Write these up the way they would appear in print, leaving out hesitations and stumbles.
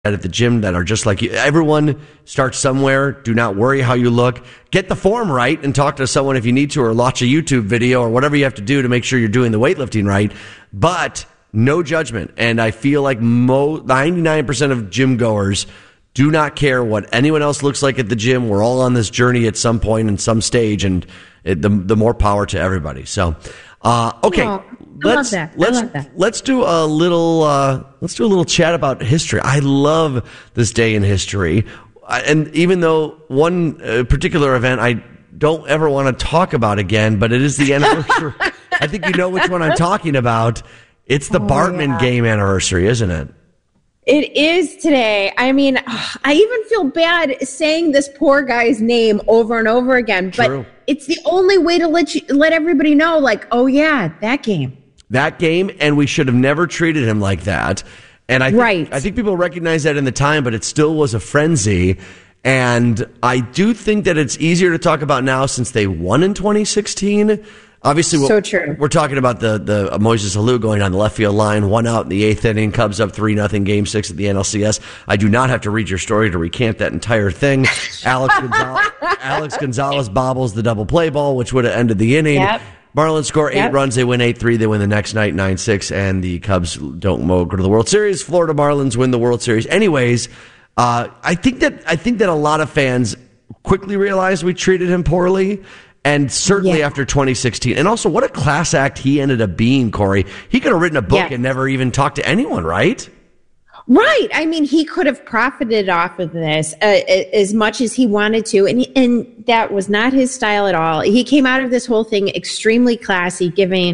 at the gym that are just like you. Everyone starts somewhere. Do not worry how you look. Get the form right and talk to someone if you need to, or watch a YouTube video or whatever you have to do to make sure you're doing the weightlifting right. But no judgment. And I feel like 99% of gym goers do not care what anyone else looks like at the gym. We're all on this journey at some point in some stage, and the more power to everybody. So, okay. Oh, let's do a little chat about history. I love this day in history. And even though one particular event I don't ever want to talk about again, but it is the anniversary. I think you know which one I'm talking about. It's the Bartman game anniversary, isn't it? It is today. I mean, I even feel bad saying this poor guy's name over and over again, but it's the only way to let everybody know, like, oh yeah, that game. That game, and we should have never treated him like that. And I think people recognize that in the time, but it still was a frenzy. And I do think that it's easier to talk about now since they won in 2016. Obviously, we're talking about the Moises Alou going on the left field line, 1 out in the 8th inning, Cubs up 3-0, Game 6 at the NLCS. I do not have to read your story to recant that entire thing. Alex Gonzalez bobbles the double play ball, which would have ended the inning. Yep. Marlins score 8 runs. They win 8-3. They win the next night 9-6, and the Cubs don't go to the World Series. Florida Marlins win the World Series. Anyways, I think that a lot of fans quickly realized we treated him poorly. And certainly after 2016. And also, what a class act he ended up being, Corey. He could have written a book and never even talked to anyone, right? Right. I mean, he could have profited off of this as much as he wanted to. And that was not his style at all. He came out of this whole thing extremely classy, giving,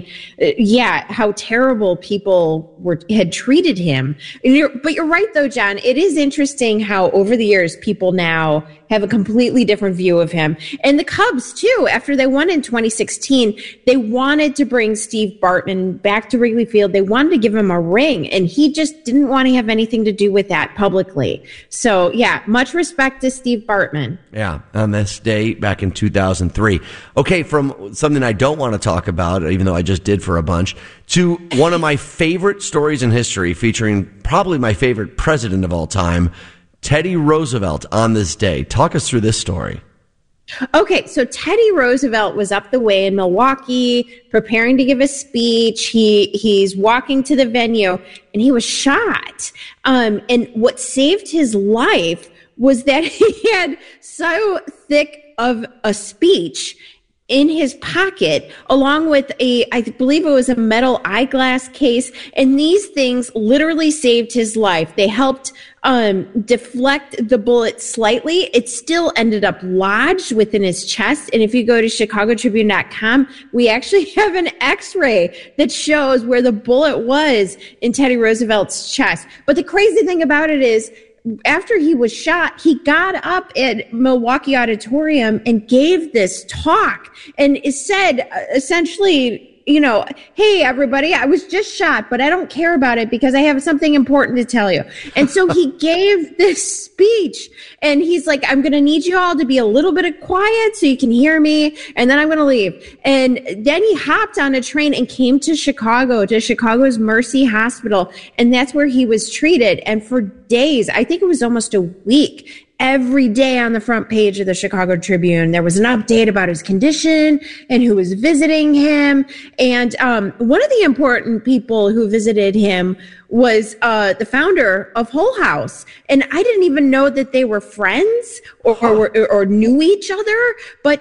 how terrible people had treated him. But you're right, though, John. It is interesting how over the years, people now have a completely different view of him. And the Cubs, too, after they won in 2016, they wanted to bring Steve Bartman back to Wrigley Field. They wanted to give him a ring, and he just didn't want to have anything to do with that publicly. So, much respect to Steve Bartman. Yeah, on this day back in 2003. Okay, from something I don't want to talk about, even though I just did for a bunch, to one of my favorite stories in history featuring probably my favorite president of all time, Teddy Roosevelt on this day. Talk us through this story. Okay, so Teddy Roosevelt was up the way in Milwaukee, preparing to give a speech. He's walking to the venue, and he was shot. And what saved his life was that he had so thick of a speech in his pocket, along with I believe it was a metal eyeglass case. And these things literally saved his life. They helped deflect the bullet slightly. It still ended up lodged within his chest. And if you go to ChicagoTribune.com, we actually have an x-ray that shows where the bullet was in Teddy Roosevelt's chest. But the crazy thing about it is, after he was shot, he got up at Milwaukee Auditorium and gave this talk, and it said essentially, hey, everybody, I was just shot, but I don't care about it because I have something important to tell you. And so he gave this speech, and he's like, I'm going to need you all to be a little bit quiet so you can hear me, and then I'm going to leave. And then he hopped on a train and came to Chicago's Mercy Hospital, and that's where he was treated. And for days, I think it was almost a week, every day on the front page of the Chicago Tribune, there was an update about his condition and who was visiting him. And one of the important people who visited him was the founder of Hull House. And I didn't even know that they were friends or knew each other. But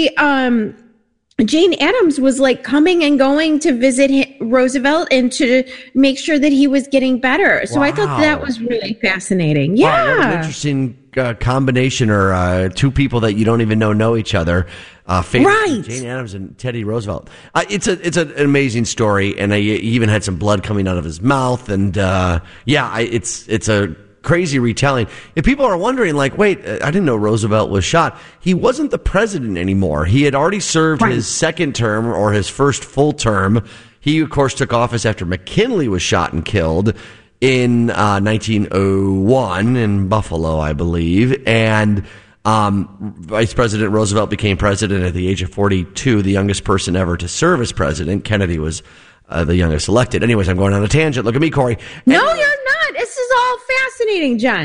Jane Addams was like coming and going to visit Roosevelt and to make sure that he was getting better. So I thought that was really fascinating. Yeah. Wow, what an interesting combination, or two people that you don't even know each other. Right. Jane Addams and Teddy Roosevelt. It's an amazing story, and he even had some blood coming out of his mouth. And it's a crazy retelling. If people are wondering, like, wait, I didn't know Roosevelt was shot. He wasn't the president anymore. He had already served his second term, or his first full term. He, of course, took office after McKinley was shot and killed in 1901 in Buffalo, I believe. And Vice President Roosevelt became president at the age of 42, the youngest person ever to serve as president. Kennedy was the youngest elected. Anyways, I'm going on a tangent. Look at me, Corey. No, you're not. This is all fascinating, John.